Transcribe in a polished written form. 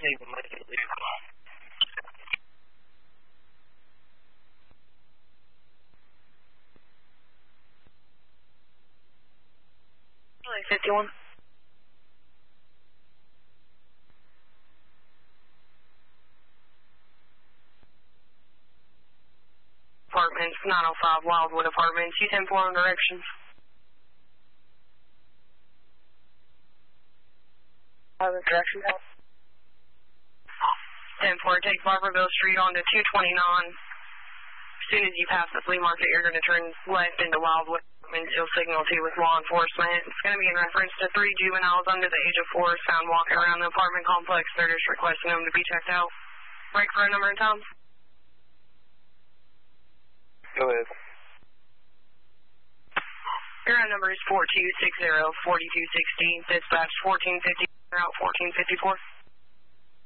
need to make it legal. 51. Apartments, 905 Wildwood Apartments, U-10 4 on directions. Directions. 10-4, take Barberville Street onto 229. As soon as you pass the flea market, you're going to turn left into Wildwood Apartments. You'll signal to with law enforcement. It's going to be in reference to 3 juveniles under the age of 4 found walking around the apartment complex. They're just requesting them to be checked out. Break for a number and time. Go ahead. Your round number is 4260-4216. Dispatch 1450, route 1454.